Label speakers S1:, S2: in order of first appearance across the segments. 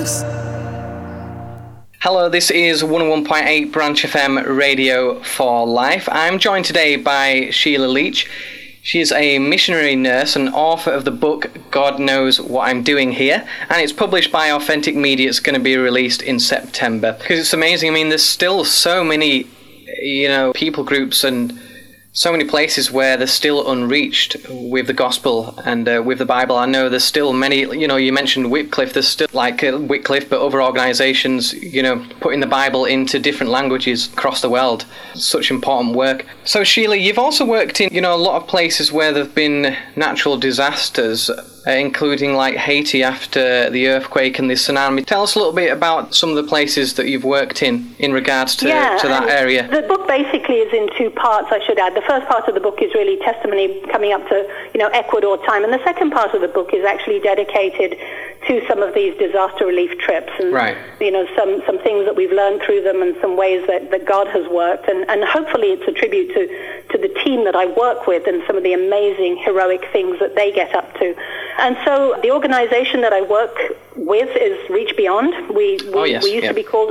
S1: universe.
S2: Hello, this is 101.8 Branch FM Radio for Life. I'm joined today by Sheila Leach. She is a missionary nurse and author of the book God Knows What I'm Doing Here, and it's published by Authentic Media. It's going to be released in September. Because it's amazing. I mean, there's still so many, people groups and so many places where they're still unreached with the gospel and with the Bible. I know there's still many, you mentioned Wycliffe, there's still like Wycliffe, but other organizations, putting the Bible into different languages across the world. Such important work. So Sheila, you've also worked in, a lot of places where there've been natural disasters, including like Haiti after the earthquake and the tsunami. Tell us a little bit about some of the places that you've worked in regards to that area.
S3: The book basically is in two parts, I should add. The first part of the book is really testimony coming up to, Ecuador time, and the second part of the book is actually dedicated to some of these disaster relief trips and, some things that we've learned through them and some ways that God has worked. And hopefully it's a tribute to the team that I work with and some of the amazing heroic things that they get up to. And so the organization that I work with is Reach Beyond. We used to be called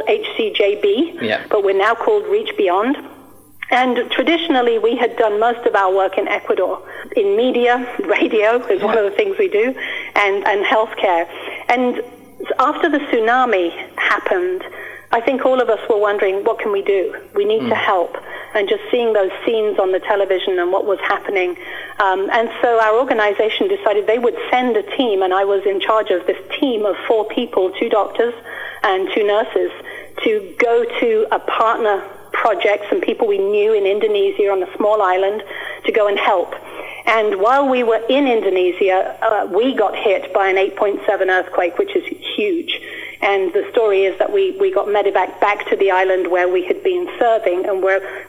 S3: HCJB, but we're now called Reach Beyond. And traditionally, we had done most of our work in Ecuador, in media, radio is one of the things we do, and healthcare. And after the tsunami happened, I think all of us were wondering, what can we do? We need to help. And just seeing those scenes on the television and what was happening. And so our organization decided they would send a team, and I was in charge of this team of 4 people, 2 doctors and 2 nurses, to go to a partner project, some people we knew in Indonesia on a small island, to go and help. And while we were in Indonesia, we got hit by an 8.7 earthquake, which is huge. And the story is that we got medevac back to the island where we had been serving, and where